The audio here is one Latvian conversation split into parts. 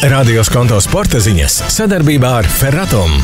Radio Skonto sporta ziņas sadarbībā ar Ferratum.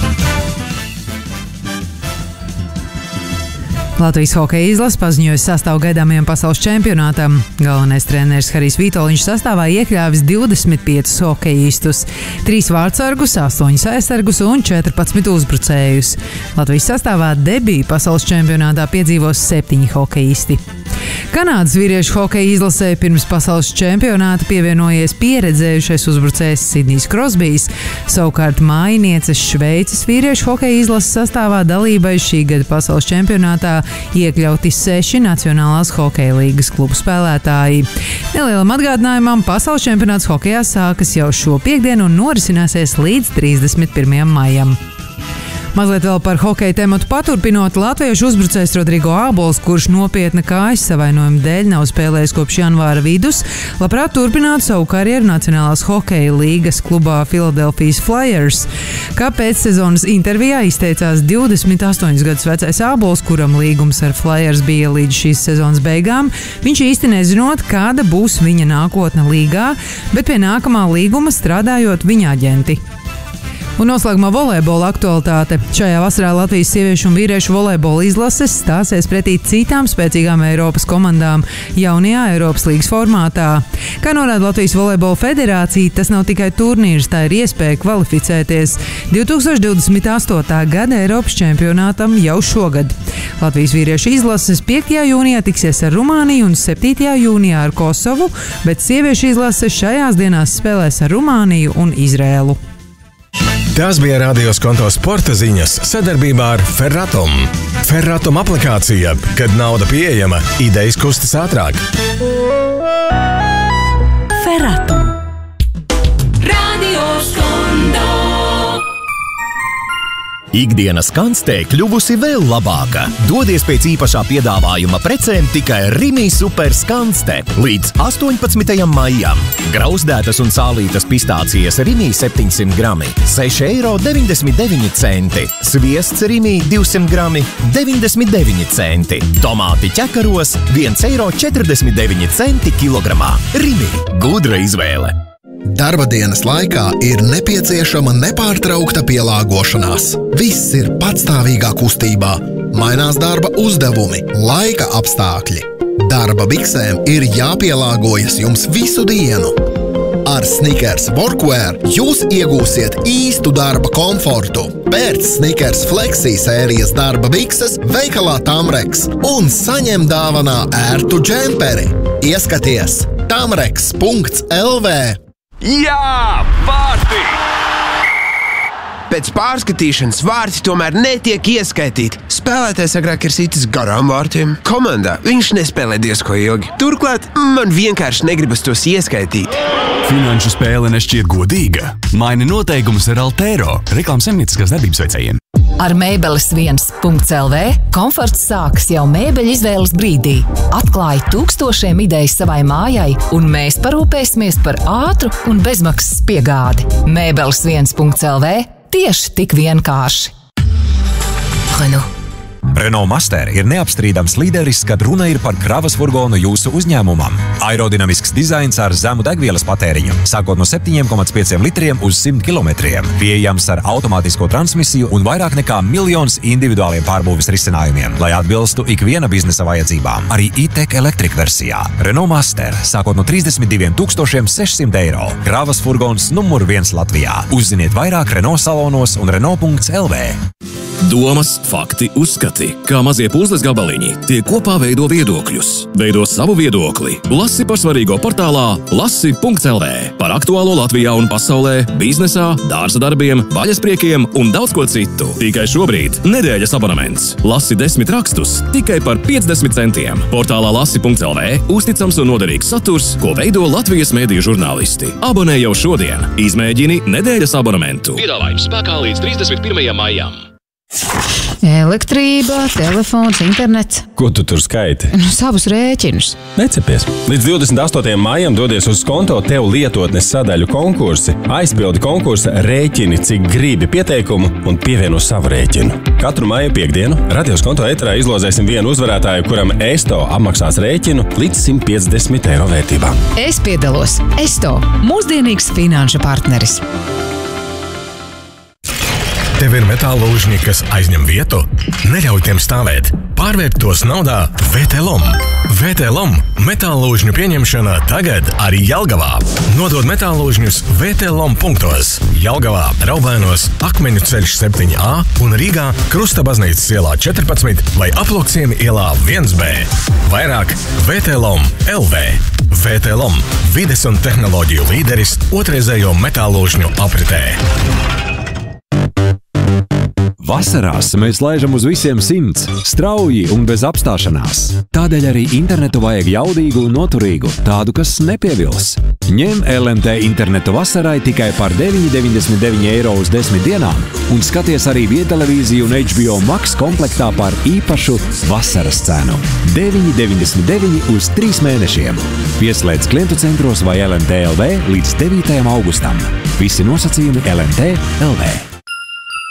Latvijas hokeja izlase paziņoja sastāvu gaidāmajam pasaules čempionātam. Galvenais treneris Harijs Vitoļņš sastāvā iekļāvis 25 hokejistus, 3 vārtsargus, 8 aizsargus un 14 uzbrucējus. Latvijas sastāvā debiju pasaules čempionātā piedzīvos 7 hokejisti. Kanādas vīriešu hokeja izlasē pirms pasaules čempionāta pievienojies pieredzējušais uzbrucējs Sidnijs Krosbijs. Savukārt mājinieces Šveices vīriešu hokeja izlases sastāvā dalībai šī gada pasaules čempionātā iekļauti 6 Nacionālās hokeja līgas klubu spēlētāji. Nelielam atgādinājumam pasaules čempionāts hokejā sākas jau šo piektdienu un norisināsies līdz 31. maijam. Mazliet vēl par hokeja tematu paturpinot, latviešu uzbrucējs Rodrigo Ābols, kurš nopietna kājas savainojuma dēļ nav spēlējis kopš janvāra vidus, labprāt turpinātu savu karjeru Nacionālās hokeja līgas klubā Philadelphia Flyers. Kā pēc sezonas intervijā izteicās 28 gadus vecais Ābols, kuram līgums ar Flyers bija līdz šīs sezonas beigām, viņš īsti nezinot, kāda būs viņa nākotne līgā, bet pie nākamā līguma strādājot viņa aģenti. Un noslēgumā volejbola aktualitāte. Šajā vasarā Latvijas sieviešu un vīriešu volejbola izlases stāsies pretī citām spēcīgām Eiropas komandām jaunajā Eiropas līgas formātā. Kā norāda Latvijas volejbola federācija, tas nav tikai turnīrs, tā ir iespēja kvalificēties 2028. gada Eiropas čempionātam jau šogad. Latvijas vīriešu izlases 5. jūnijā tiksies ar Rumāniju un 7. jūnijā ar Kosovu, bet sieviešu izlases šajās dienās spēlēs ar Rumāniju un Izrēlu. Tas bija Radio Skonto sporta ziņas sadarbībā ar Ferratum. Ferratum aplikācija, kad nauda pieejama, idejas kustas ātrāk. Ferratum. Radio Skonto. Ikdienas skanstē kļuvusi vēl labāka. Dodies pēc īpašā piedāvājuma precēm tikai Rimi Super skanste līdz 18. maijam. Grauzdētas un sālītas pistācijas Rimi 700 grami, 6,99 €. Sviests Rimi 200 grami, 99 centi. Tomāti ķekaros 1,49 € kilogramā. Rimi – gudra izvēle. Darba dienas laikā ir nepieciešama nepārtraukta pielāgošanās. Viss ir patstāvīgā kustībā, mainās darba uzdevumi, laika apstākļi. Darba biksēm ir jāpielāgojas jums visu dienu. Ar Snickers Workwear jūs iegūsiet īstu darba komfortu. Pērc Snickers Flexi sērijas darba bikses veikalā Tamreks un saņem dāvanā ērtu džemperi. Ieskaties tamreks.lv. Jā, vārti! Pēc pārskatīšanas vārti tomēr netiek ieskaitīti. Spēlētājs agrāk ir sitis garām vārtiem. Komandā viņš nespēlē diezko ilgi. Turklāt man vienkārši negribas tos ieskaitīt. Finanšu spēle nešķiet godīga. Maini noteikumus ar Altero, reklāmas saimnieciskās darbības veicējiem. Ar mēbeles1.lv komforts sākas jau mēbeļu izvēles brīdī. Atklāj tūkstošiem idejas savai mājai, un mēs parūpēsimies par ātru un bezmaksas piegādi. Mēbeles1.lv tieši tik vienkārši. Renault. Renault Master ir neapstrīdams līderis, kad runa ir par kravas furgonu jūsu uzņēmumam. Aerodinamisks dizains ar zemu degvielas patēriņu, sākot no 7,5 litriem uz 100 kilometriem. Pieejams ar automātisko transmisiju un vairāk nekā 1 miljons individuāliem pārbūves risinājumiem, lai atbilstu ikviena biznesa vajadzībām. Arī e-tech elektrika versijā. Renault Master, sākot no 32 600 €. Kravas furgons numur 1 Latvijā. Uzziniet vairāk Renault salonos un Renault.lv. Domas, fakti, uzskati, kā mazie puzles gabaliņi, tie kopā veido viedokļus. Veido savu viedokli. Lasi par svarīgo portālā lasi.lv. Par aktuālo Latvijā un pasaulē, biznesā, dārza darbiem, vaļaspriekiem un daudz ko citu. Tikai šobrīd nedēļas abonements. Lasi 10 rakstus tikai par 50 centiem. Portālā lasi.lv uzticams un noderīgs saturs, ko veido Latvijas mediju žurnālisti. Abonē jau šodien. Izmēģini nedēļas abonementu. Piedāvājums spēkā līdz 31. maijam. Elektrība, telefons, internets. Ko tu tur skaiti? Savus rēķinus. Necepies. Līdz 28. maijam dodies uz konto tev lietotnes sadaļu konkursi, aizpildi konkursa rēķini, cik gribi pieteikumu un pievieno savu rēķinu. Katru maija piekdienu Radios konto ēterā izlozēsim vienu uzvarētāju, kuram ESTO apmaksās rēķinu līdz 150 eiro vērtībā. Es piedalos. ESTO – mūsdienīgs finanšu partneris. Tev ir metāla lūžņi, kas aizņem vietu? Neļauj tiem stāvēt. Pārvērt tos naudā VTLom. VTLom – metāla lūžņu pieņemšana tagad arī Jelgavā. Nodod metāla lūžņus VTLom punktos. Jelgavā, Raubēnos, Akmeņu ceļš 7A un Rīgā Krusta baznīcas ielā 14 vai Aploksiem ielā 1B. Vairāk VTLom LV. VTLom – vides un tehnoloģiju līderis otrreizējo metāla lūžņu apritē. Vasarās mēs laižam uz visiem 100, strauji un bez apstāšanās. Tādēļ arī internetu vajag jaudīgu un noturīgu, tādu, kas nepievils. Ņem LMT internetu vasarai tikai par 9,99 eiro uz 10 dienām un skaties arī vietelevīziju un HBO Max komplektā par īpašu vasaras cenu. 9,99 uz 3 mēnešiem. Pieslēdz klientu centros vai LMT LV līdz 9. augustam. Visi nosacījumi LMT LV.